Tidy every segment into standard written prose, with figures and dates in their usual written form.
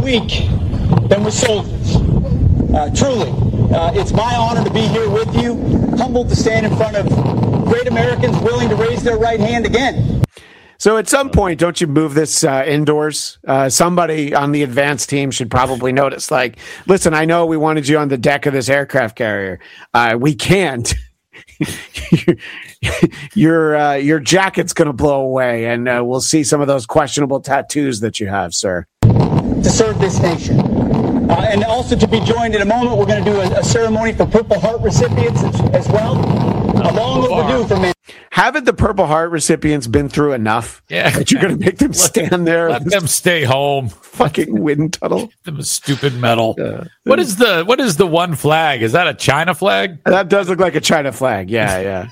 week than with soldiers. Truly, it's my honor to be here with you, humbled to stand in front of great Americans willing to raise their right hand again. So at some point, don't you move this indoors? Somebody on the advanced team should probably notice, like, listen, I know we wanted you on the deck of this aircraft carrier. We can't. Your jacket's going to blow away, and we'll see some of those questionable tattoos that you have, sir. To serve this nation. And also to be joined in a moment, we're going to do a ceremony for Purple Heart recipients as well. Long overdue for me. Haven't the Purple Heart recipients been through enough? Yeah. That you're going to make them stand there? Let them stay home. Fucking wind tunnel. Give them a stupid medal. What is the one flag? Is that a China flag? That does look like a China flag. Yeah.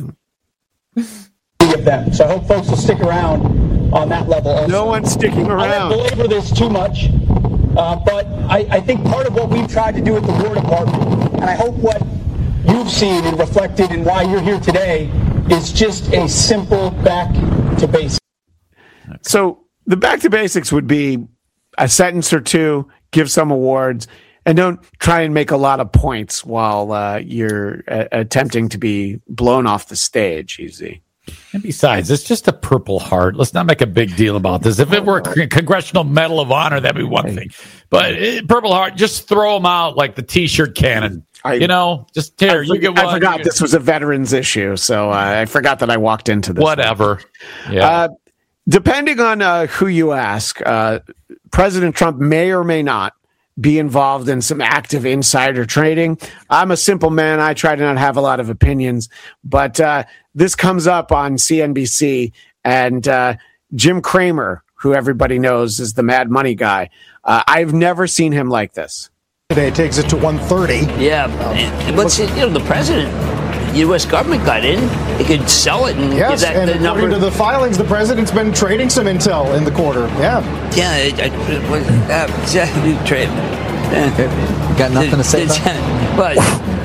Of them. So I hope folks will stick around on that level also. No one's sticking around. I won't belabor this too much, but I think part of what we've tried to do at the War Department, and I hope what you've seen and reflected and why you're here today, is just a simple back to basics. So the back to basics would be a sentence or two, give some awards, and don't try and make a lot of points while you're attempting to be blown off the stage, easy. And besides, it's just a Purple Heart. Let's not make a big deal about this. If it were a Congressional Medal of Honor, that'd be one thing. But Purple Heart, just throw them out like the T-shirt cannon. Just tear. You get one. I forgot this was a veterans issue, so I forgot that I walked into this. Whatever. Yeah. Depending on who you ask, President Trump may or may not be involved in some active insider trading. I'm a simple man. I try to not have a lot of opinions, but this comes up on CNBC, and Jim Cramer, who everybody knows is the Mad Money guy, I've never seen him like this. Today takes it to 130. Yeah, but the president, the U.S. government got in. They could sell it and yes, give that and the number. According to the filings, the president's been trading some intel in the quarter. Yeah. Trade. Got nothing to say about it? But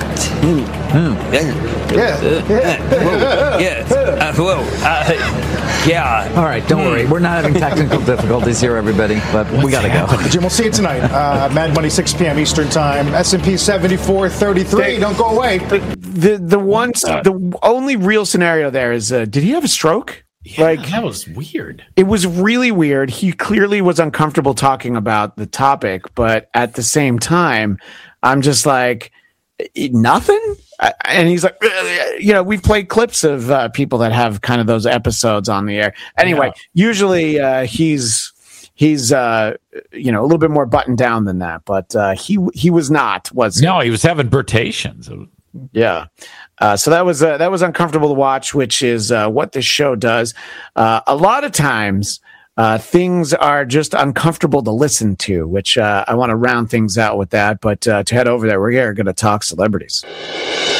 yeah. All right, don't worry. We're not having technical difficulties here, everybody, but we got to go. Jim, we'll see you tonight. Mad Money, 6 p.m. Eastern Time. S&P 7433. Don't go away. The only real scenario there is, did he have a stroke? Yeah, that was weird. It was really weird. He clearly was uncomfortable talking about the topic, but at the same time, I'm just like, nothing? And he's like, we've played clips of people that have kind of those episodes on the air. Anyway, usually he's a little bit more buttoned down than that, but he was not, was he? No, he was having burtations. Yeah. So that was uncomfortable to watch, which is what this show does. A lot of times things are just uncomfortable to listen to, which I want to round things out with that. But to head over there, we're going to talk celebrities.